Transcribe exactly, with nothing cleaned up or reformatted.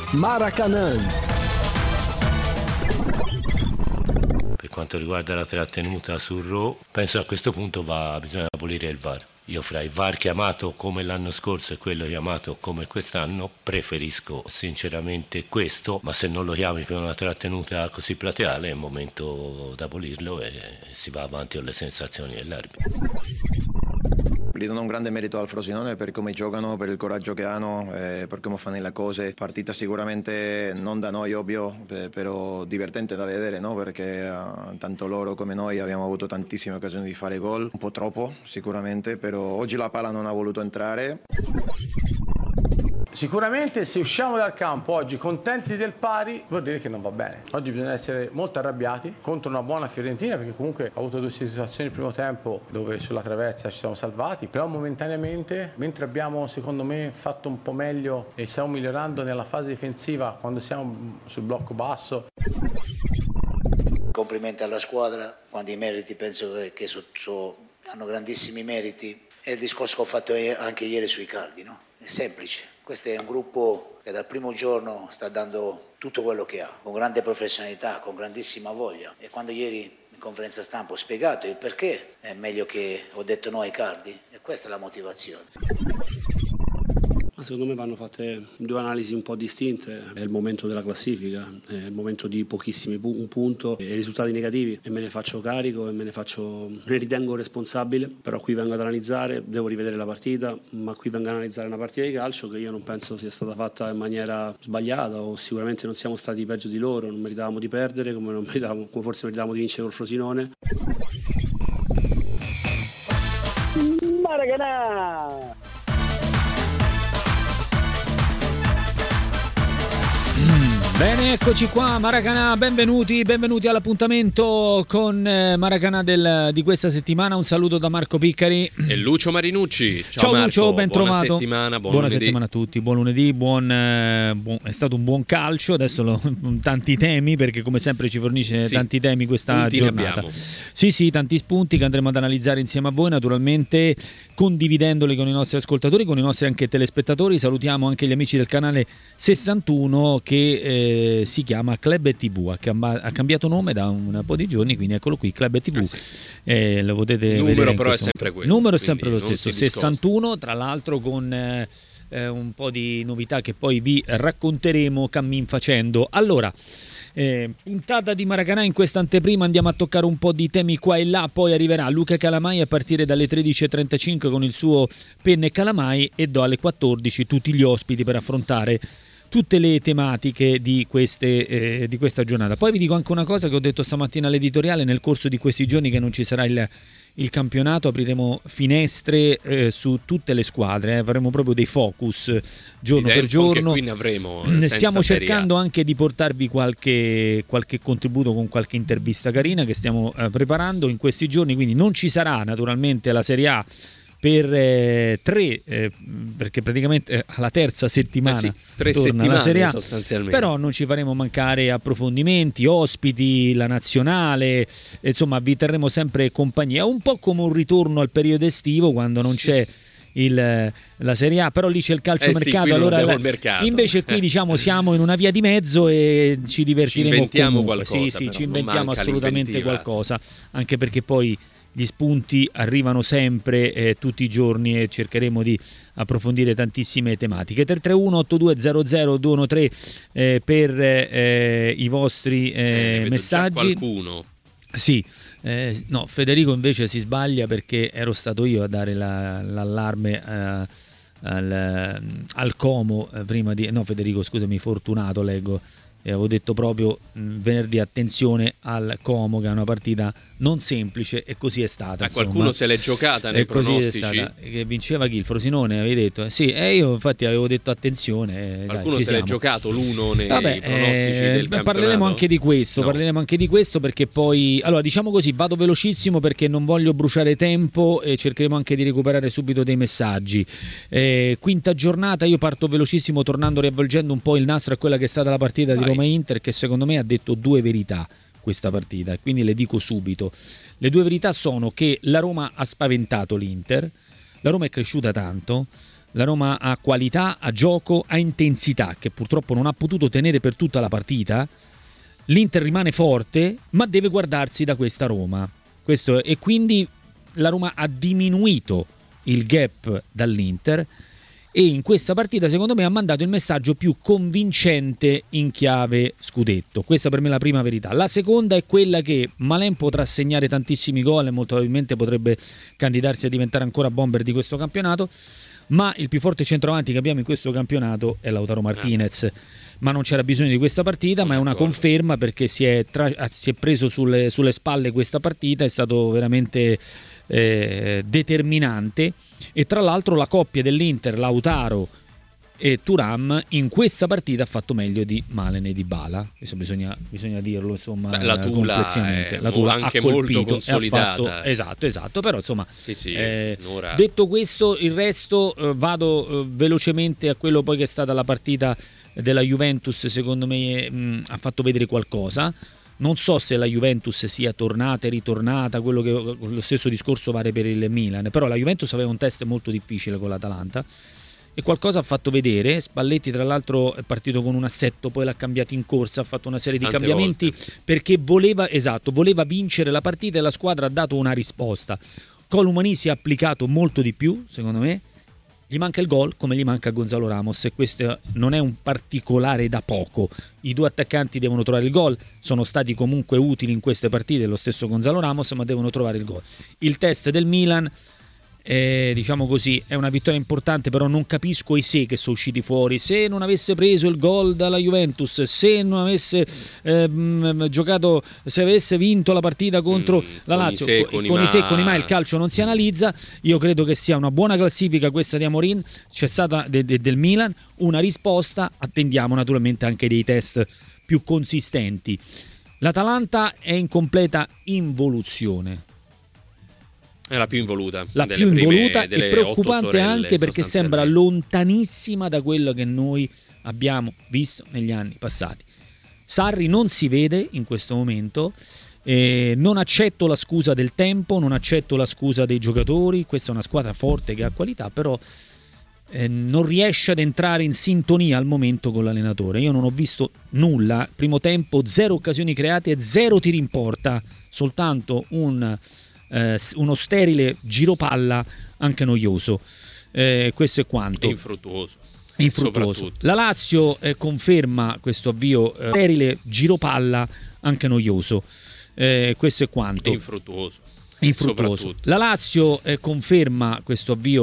Maracanã. Per quanto riguarda la trattenuta sul Raw, penso a questo punto va, bisogna abolire il V A R. Io fra il V A R chiamato come l'anno scorso e quello chiamato come quest'anno preferisco sinceramente questo, ma se non lo chiami per una trattenuta così plateale è il momento di abolirlo e si va avanti con le sensazioni dell'arbitro. Gli do un grande merito al Frosinone per come giocano, per il coraggio che hanno, eh, per come fanno le cose. Partita sicuramente non da noi ovvio, eh, però divertente da vedere, no? Perché eh, tanto loro come noi abbiamo avuto tantissime occasioni di fare gol, un po' troppo sicuramente, però oggi la palla non ha voluto entrare. Sicuramente se usciamo dal campo oggi contenti del pari vuol dire che non va bene. Oggi bisogna essere molto arrabbiati contro una buona Fiorentina, perché comunque ha avuto due situazioni nel primo tempo dove sulla traversa ci siamo salvati, però momentaneamente, mentre abbiamo secondo me fatto un po' meglio e stiamo migliorando nella fase difensiva quando siamo sul blocco basso. Complimenti alla squadra, quando i meriti penso che so, so, hanno grandissimi meriti. È il discorso che ho fatto anche ieri sui Icardi, no? È semplice. Questo è un gruppo che dal primo giorno sta dando tutto quello che ha, con grande professionalità, con grandissima voglia. E quando ieri in conferenza stampa ho spiegato il perché è meglio che ho detto no ai Icardi, e questa è la motivazione. Secondo me vanno fatte due analisi un po' distinte. È il momento della classifica, è il momento di pochissimi pu- un punto e risultati negativi, e me ne faccio carico e me ne faccio ne ritengo responsabile. Però qui vengo ad analizzare, devo rivedere la partita, ma qui vengo ad analizzare una partita di calcio che io non penso sia stata fatta in maniera sbagliata, o sicuramente non siamo stati peggio di loro, non meritavamo di perdere come, non meritavamo, come forse meritavamo di vincere col Frosinone. Maracanã! Bene, eccoci qua, Maracanã, benvenuti, benvenuti all'appuntamento con eh, Maracanã del, di questa settimana. Un saluto da Marco Piccari e Lucio Marinucci. Ciao, Ciao Marco, Lucio, ben buona trovato. Settimana, buon buona lunedì. settimana a tutti, buon lunedì, buon, eh, buon, è stato un buon calcio, adesso lo, tanti temi, perché come sempre ci fornisce sì, tanti temi questa punti giornata. Sì, sì, tanti spunti che andremo ad analizzare insieme a voi, naturalmente condividendoli con i nostri ascoltatori, con i nostri anche telespettatori. Salutiamo anche gli amici del canale sessantuno che eh, si chiama Club T V, ha, camba- ha cambiato nome da un po' di giorni, quindi eccolo qui, Club T V. Ah, sì. eh, lo potete il vedere numero però è questo. sempre quello. Il numero è sempre lo stesso, sessantuno, tra l'altro con eh, un po' di novità che poi vi racconteremo cammin facendo. Allora, Eh, puntata di Maracanã, in questa anteprima andiamo a toccare un po' di temi qua e là, poi arriverà Luca Calamai a partire dalle tredici e trentacinque con il suo Penne Calamai, e do alle quattordici tutti gli ospiti per affrontare tutte le tematiche di, queste, eh, di questa giornata. Poi vi dico anche una cosa che ho detto stamattina all'editoriale: nel corso di questi giorni che non ci sarà il il campionato apriremo finestre eh, su tutte le squadre, eh. faremo proprio dei focus giorno per giorno. Qui ne avremo, stiamo cercando anche di portarvi qualche, qualche contributo con qualche intervista carina che stiamo eh, preparando in questi giorni, quindi non ci sarà naturalmente la Serie A per eh, tre, eh, perché praticamente eh, alla terza settimana eh sì, tre torna la Serie A, sostanzialmente. Però non ci faremo mancare approfondimenti, ospiti, la nazionale, insomma vi terremo sempre compagnia, un po' come un ritorno al periodo estivo quando non c'è il, la Serie A, però lì c'è il calciomercato, eh sì, allora la, mercato. Invece qui diciamo siamo in una via di mezzo e ci divertiremo, ci inventiamo comunque. qualcosa, sì, sì, però ci inventiamo assolutamente l'inventiva. qualcosa, anche perché poi gli spunti arrivano sempre, eh, tutti i giorni, e cercheremo di approfondire tantissime tematiche. tre tre uno otto due zero zero due uno tre eh, per eh, i vostri eh, eh, messaggi. Qualcuno. Sì, eh, no, Federico invece si sbaglia perché ero stato io a dare la, l'allarme eh, al, al Como eh, prima di... No, Federico, scusami, Fortunato leggo. E avevo detto proprio mh, venerdì attenzione al Como, che è una partita non semplice, e così è stata. Ma qualcuno se l'è giocata nei e così pronostici? È stata, che vinceva chi? Il Frosinone, avevi detto? Eh, sì, e io infatti avevo detto attenzione. Eh, qualcuno dai, se l'è siamo. giocato l'uno nei Vabbè, pronostici eh, del campionato? Parleremo anche di questo, no. parleremo anche di questo perché poi, allora diciamo così, vado velocissimo perché non voglio bruciare tempo e cercheremo anche di recuperare subito dei messaggi. Eh, quinta giornata, io parto velocissimo tornando, riavvolgendo un po' il nastro a quella che è stata la partita Vai. di Roma-Inter, che secondo me ha detto due verità questa partita, e quindi le dico subito. Le due verità sono che la Roma ha spaventato l'Inter, la Roma è cresciuta tanto, La Roma ha qualità, ha gioco, ha intensità, che purtroppo non ha potuto tenere per tutta la partita. L'Inter rimane forte, ma deve guardarsi da questa Roma. Questo, e quindi la Roma ha diminuito il gap dall'Inter e in questa partita secondo me ha mandato il messaggio più convincente in chiave scudetto. Questa per me è la prima verità. La seconda è quella che Malen potrà segnare tantissimi gol e molto probabilmente potrebbe candidarsi a diventare ancora bomber di questo campionato, ma il più forte centravanti che abbiamo in questo campionato è Lautaro Martinez. Ma non c'era bisogno di questa partita, ma è una conferma perché si è, tra- si è preso sulle, sulle spalle questa partita, è stato veramente eh, determinante. E tra l'altro la coppia dell'Inter, Lautaro e Thuram, in questa partita ha fatto meglio di Malen e Dybala. Questo bisogna, bisogna dirlo, insomma. Beh, la Tula è la Tula anche ha colpito, molto consolidata. Fatto, esatto, esatto, però insomma sì, sì, eh, ora... detto questo, il resto eh, vado eh, velocemente a quello poi che è stata la partita della Juventus. Secondo me mh, ha fatto vedere qualcosa. Non so se la Juventus sia tornata e ritornata, quello che, lo stesso discorso vale per il Milan, però la Juventus aveva un test molto difficile con l'Atalanta e qualcosa ha fatto vedere. Spalletti tra l'altro è partito con un assetto, poi l'ha cambiato in corsa, ha fatto una serie di Tante cambiamenti volte. perché voleva, esatto, voleva vincere la partita e la squadra ha dato una risposta. Colomani si è applicato molto di più, secondo me. Gli manca il gol come gli manca a Gonzalo Ramos e questo non è un particolare da poco. I due attaccanti devono trovare il gol, sono stati comunque utili in queste partite, lo stesso Gonzalo Ramos, ma devono trovare il gol. Il test del Milan, eh, diciamo così, è una vittoria importante, però non capisco i se che sono usciti fuori. Se non avesse preso il gol dalla Juventus, se non avesse ehm, giocato, se avesse vinto la partita contro mm, la Lazio, con, i, con, con i se con i ma il calcio non si analizza. Io credo che sia una buona classifica questa di Amorin, c'è stata de, de, del Milan una risposta, attendiamo naturalmente anche dei test più consistenti. L'Atalanta è in completa involuzione. È la più involuta. La delle più prime, involuta delle e preoccupante otto sorelle, anche perché sembra lontanissima da quello che noi abbiamo visto negli anni passati. Sarri non si vede in questo momento, eh, non accetto la scusa del tempo, non accetto la scusa dei giocatori, questa è una squadra forte che ha qualità, però eh, non riesce ad entrare in sintonia al momento con l'allenatore. Io non ho visto nulla, primo tempo zero occasioni create e zero tiri in porta, soltanto un... Eh, uno sterile giropalla anche noioso, eh, questo è quanto. Infruttuoso. Infruttuoso. La Lazio eh, conferma questo avvio eh, sterile giropalla anche noioso, eh, questo è quanto. Infruttuoso. Infruttuoso. La Lazio eh, conferma questo avvio